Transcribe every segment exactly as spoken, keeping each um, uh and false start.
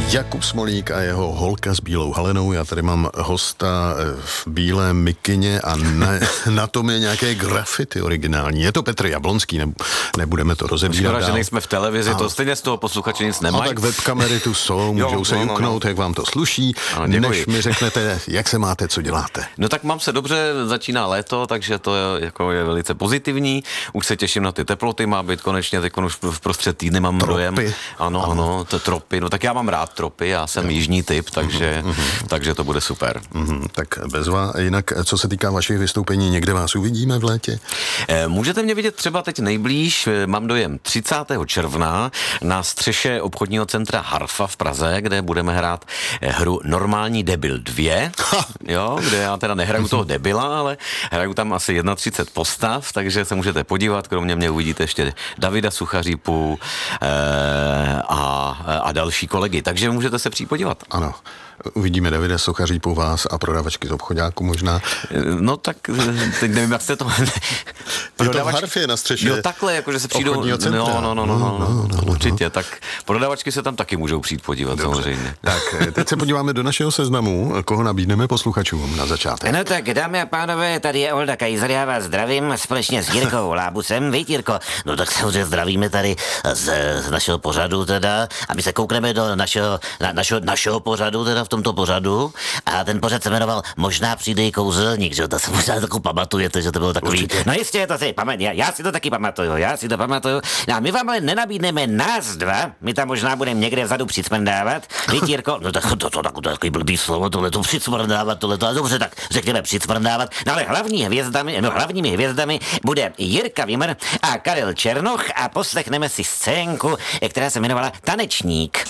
Jakub Smolík a jeho holka s bílou halenou. Já tady mám hosta v bílé mikině a na, na tom je nějaké graffiti originální. Je to Petr Jablonský, ne, nebudeme to rozebírat. Škoda, že nejsme v televizi, to stejně z toho posluchači nic nemají. No tak webkamery tu jsou, můžou jo, se no, juknout, no, no. jak vám to sluší, ano, než mi řeknete, jak se máte, co děláte. No tak mám se dobře, začíná léto, takže to je, jako je velice pozitivní. Už se těším na ty teploty, má být konečně, teď už v prostřed týdny mám tropy. dojem. Ano, ano, ano, to tropy, no tak já mám rád tropy, já jsem jo. jižní typ, takže, mm-hmm. takže to bude super. Mm-hmm. Tak bezva, jinak co se týká vašich vystoupení, někde vás uvidíme v létě? E, můžete mě vidět třeba teď nejblíž, mám dojem třicátého června na střeše obchodního centra Harfa v Praze, kde budeme hrát hru Normální debil dva, jo, kde já teda nehraju toho debila, ale hraju tam asi třicet jedna postav, takže se můžete podívat, kromě mě uvidíte ještě Davida Suchařípu e, a, a další kolegy, takže můžete se přijít podívat. Ano. Uvidíme Davida Suchařípu, vás a prodavačky z obchodáku možná. No tak, teď nevím, jak jste to... Je to v Harfě na střeše. Jo, takhle, jakože se přijdou... No, no, no, no, no, no, no, no, určitě, no. tak prodavačky se tam taky můžou přijít podívat, dobře. Samozřejmě. Tak, teď se podíváme do našeho seznamu, koho nabídneme posluchačům na začátek. No tak, dámy a pánové, tady je Olda Kajzer, já vás zdravím společně s Jirkou Lábusem. Víte, Jirko? No tak samozřejmě zdravíme tady z, z našeho pořadu teda a my se koukneme do našeho, na, našeho, našeho pořadu teda v tomto pořadu a ten pořad se jmenoval Možná přijde i kouzelník, že to si možná takovou pamatujete, že to bylo takový. Určitě. No jistě, to si pamat, já, já si to taky pamatuju, já si to pamatuju. No a my vám ale nenabídneme nás dva, my tam možná budeme někde vzadu přicmrdávat. Víte, Jirko? No tak to, to, to, to, to takový blbý slovo, tohle to přicmrdávat, tohle to, ale dobře, tak řekněme přicmrdávat. No ale hlavní hvězdami, no hlavními hvězdami bude Jirka Wimmer a Karel Černoch a poslechneme si scénku, která se jmenovala Tanečník.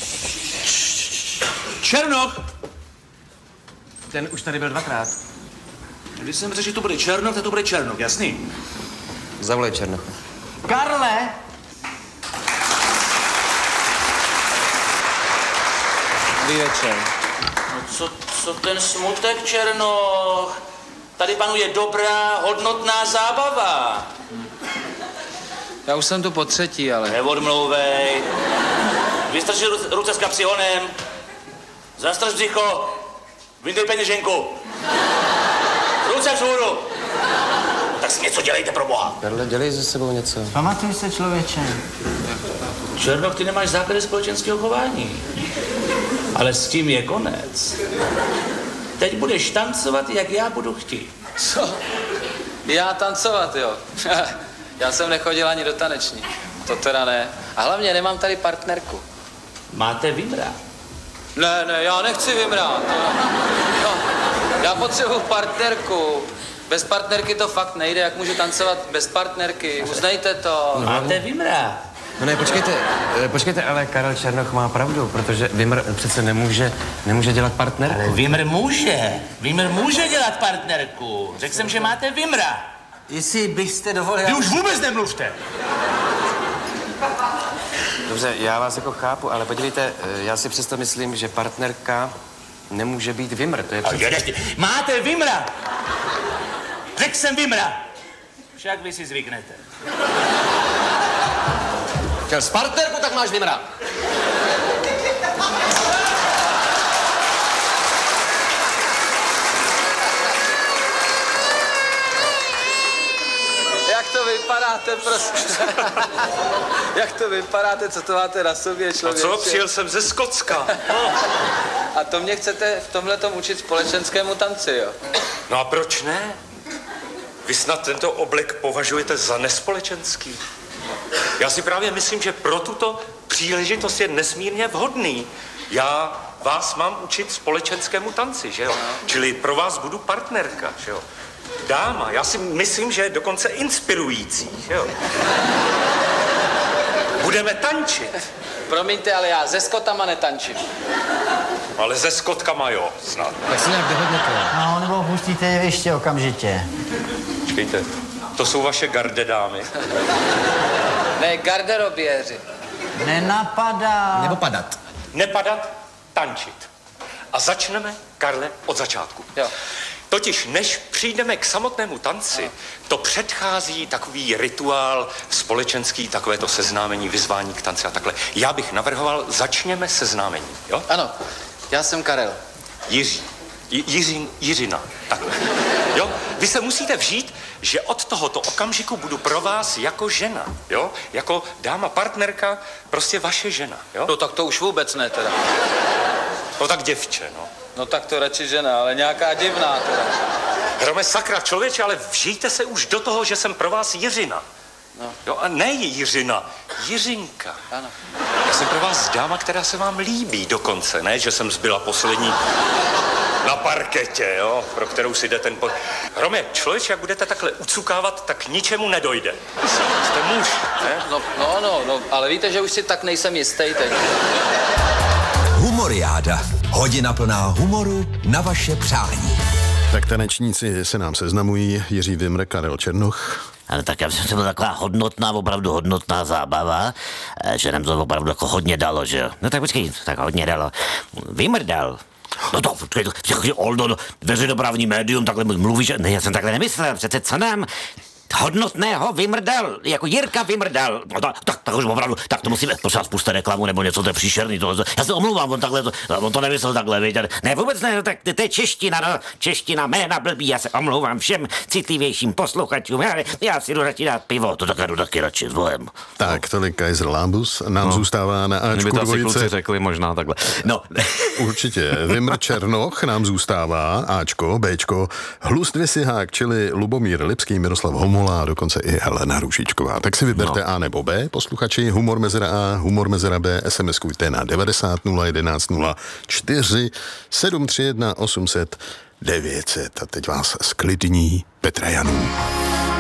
Černoch! Ten už tady byl dvakrát. Když jsem řekl, že to bude Černoch, tak to bude Černoch, jasný? Zavolej Černoch. Karle! Dobrý večer. No co, co ten smutek, Černoch? Tady panuje dobrá, hodnotná zábava. Já už jsem tu po třetí, ale... Neodmlouvej. Vystrči ruce s kapsionem. Zastrč břicho. Vyndej peněženku. Ruce vzhůru. No, tak si něco dělejte, pro boha. Karle, dělej ze sebou něco. Pamatuj se, člověče. Černoch, ty nemáš základy společenského chování. Ale s tím je konec. Teď budeš tancovat, jak já budu chtít. Co? Já tancovat, jo? Já jsem nechodil ani do taneční. To teda ne. A hlavně nemám tady partnerku. Máte Wimmera? Ne, ne, já nechci vymrát. No, já potřebuji partnerku. Bez partnerky to fakt nejde. Jak můžu tancovat bez partnerky? Uznejte to. Máte Wimmera? No ne, počkejte, počkejte, ale Karel Černoch má pravdu, protože Wimmer přece nemůže, nemůže dělat partnerku. Ale Wimmer může. Wimmer může dělat partnerku. Řekl jsem, že máte Wimmera. Jestli byste dovolil... Vy už vůbec nemluvte. Dobře, já vás jako chápu, ale podívejte, já si přesto myslím, že partnerka nemůže být Wimmer, to je přece... Jedeš, máte Wimmera. Řekl jsem Wimmera. Však vy si zvyknete. Chtěl s partnerku, tak máš Wimmera. Jak to vypadáte, prostě? Jak to vypadáte, co to máte na sobě, člověče? A co? Přijel jsem ze Skotska. A to mě chcete v tomhletom učit společenskému tanci, jo? No a proč ne? Vy snad tento oblek považujete za nespolečenský? Já si právě myslím, že pro tuto příležitost je nesmírně vhodný. Já vás mám učit společenskému tanci, že jo? Čili pro vás budu partnerka, že jo? Dáma, já si myslím, že je dokonce inspirující, že jo? Budeme tančit. Promiňte, ale já se skotama netančím. Ale se skotkama jo, snad. Tak si nějak dohodněte. No, nebo pustíte je ještě okamžitě. Počkejte, to jsou vaše gardedámy. Ne, garderoběři. Nenapadá. Nebo padat. Nepadat, tančit. A začneme, Karle, od začátku. Jo. To Totiž než přijdeme k samotnému tanci, to předchází takový rituál společenský, takové to seznámení, vyzvání k tanci a takhle. Já bych navrhoval, začněme seznámení, jo? Ano, já jsem Karel. Jiří. J- Jiřin, Jiřina. Takhle. Jo? Vy se musíte vžít, že od tohoto okamžiku budu pro vás jako žena, jo? Jako dáma, partnerka, prostě vaše žena, jo? No tak to už vůbec ne teda. No tak děvče, no. No tak to radši žena, ale nějaká divná teda. Hrome sakra, člověče, ale vžijte se už do toho, že jsem pro vás Jiřina. No. Jo, a ne Jiřina, Jiřinka. Ano. Já jsem pro vás dáma, která se vám líbí dokonce, ne, že jsem zbyla poslední na parketě, jo, pro kterou si jde ten po... Hrome, člověče, jak budete takhle ucukávat, tak k ničemu nedojde. Jste muž, ne? No, no, no, no, ale víte, že už si tak nejsem jistý teď. Humoriáda. Hodina plná humoru na vaše přání. Tak tanečníci se nám seznamují. Jiří Vimr, Karel Černoch. Ale tak já myslím, že to byla taková hodnotná, opravdu hodnotná zábava, že nám to opravdu jako hodně dalo, že jo. No tak počkej, tak hodně dalo. Vymrdal. No to, počkej, to, Oldo, no, veřejnoprávní médium, takhle mluvíš, ne, já jsem takhle nemyslel, přece co nám hodnotného vymrdal, jako Jirka vymrdal. No tak, tak, tak už opravdu, tak to musíme, prosím vás, pustit reklamu nebo něco, to je příšerný, to, já se omlouvám, on takhle, to, on to nemyslel takhle, víte, ne, vůbec ne, tak to je čeština, no, čeština, jména blbý, já se omlouvám všem citlivějším posluchačům, já, já si jdu radši dát pivo, to tak jdu taky radši s bohem. Tak, tolik Kaiser Lambus, nám no. zůstává na Ačku Kdyby to asi dvojice. kluci řekli možná takhle. No. Určitě, Vimr Černoch nám zůstává, Ačko, Bčko, Hlus Dvěsihák, čili Lubomír Lipský, Miroslav Homola, dokonce i Helena Růžičková. Tak si vyberte no. A nebo B, posluchači, humor mezera A, humor mezera B, SMSkujte na devadesát nula jedenáct nula čtyři sedm tři jedna osm set devět set. A teď vás sklidní Petra Janů.